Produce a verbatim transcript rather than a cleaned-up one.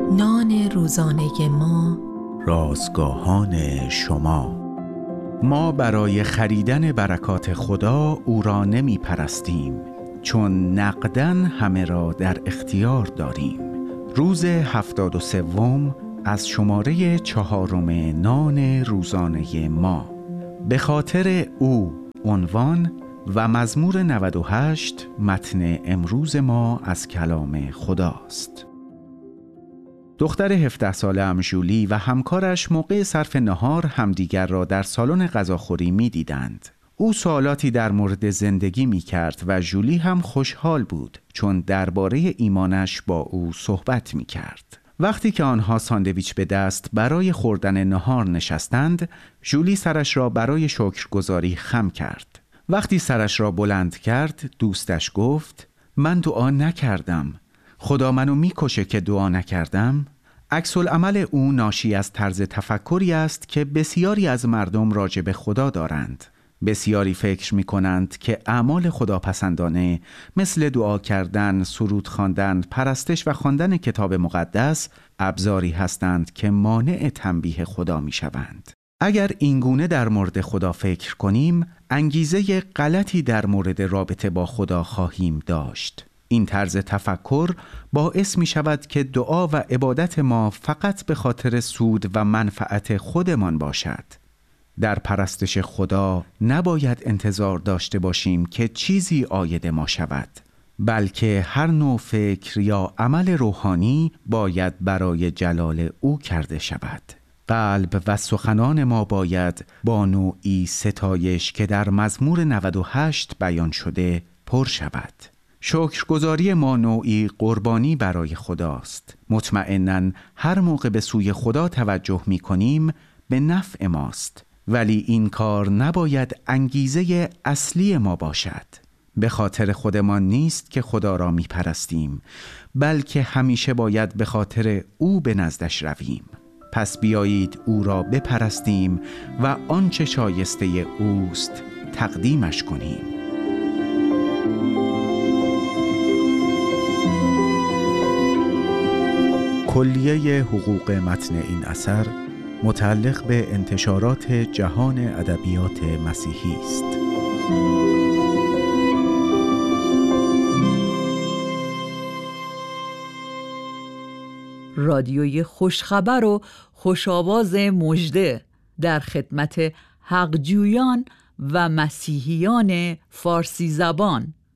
نان روزانه ما، رازگاهان شما. ما برای خریدن برکات خدا او را نمی پرستیم، چون نقدن همه را در اختیار داریم. روز هفتاد و سوم از شماره چهارم نان روزانه ما. به خاطر او عنوان و مزمور نود و هشت متن امروز ما از کلام خداست. دختر هفده ساله ام ژولی و همکارش موقع صرف نهار همدیگر را در سالن غذاخوری می دیدند. او سوالاتی در مورد زندگی می کرد و ژولی هم خوشحال بود چون درباره ایمانش با او صحبت می کرد. وقتی که آنها ساندویچ به دست برای خوردن نهار نشستند، ژولی سرش را برای شکرگزاری خم کرد. وقتی سرش را بلند کرد، دوستش گفت: من دعا نکردم. خدا منو میکشه که دعا نکردم. عکس العمل او ناشی از طرز تفکری است که بسیاری از مردم راجع به خدا دارند. بسیاری فکر می کنند که اعمال خداپسندانه مثل دعا کردن، سرود خواندن، پرستش و خواندن کتاب مقدس ابزاری هستند که مانع تنبیه خدا می شوند. اگر اینگونه در مورد خدا فکر کنیم، انگیزه غلطی در مورد رابطه با خدا خواهیم داشت. این طرز تفکر باعث می شود که دعا و عبادت ما فقط به خاطر سود و منفعت خودمان باشد. در پرستش خدا نباید انتظار داشته باشیم که چیزی عاید ما شود، بلکه هر نوع فکر یا عمل روحانی باید برای جلال او کرده شود. قلب و سخنان ما باید با نوعی ستایش که در مزمور نود و هشت بیان شده پر شود. شکرگزاری ما نوعی قربانی برای خداست. مطمئناً هر موقع به سوی خدا توجه می کنیم به نفع ماست، ولی این کار نباید انگیزه اصلی ما باشد. به خاطر خودمان نیست که خدا را می پرستیم، بلکه همیشه باید به خاطر او به نزدش رویم. پس بیایید او را بپرستیم و آنچه شایسته اوست تقدیمش کنیم. کلیه حقوق متن این اثر متعلق به انتشارات جهان ادبیات مسیحی است. رادیوی خوشخبر و خوشاواز مژده در خدمت حقجویان و مسیحیان فارسی زبان.